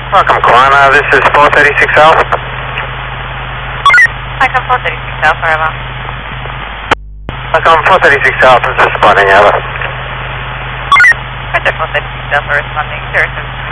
Welcome, Kwana. This is 436 Alpha. Welcome 436 Alpha, Eva. Welcome 436 Alpha, responding, Eva. Roger 436 Alpha, responding 072.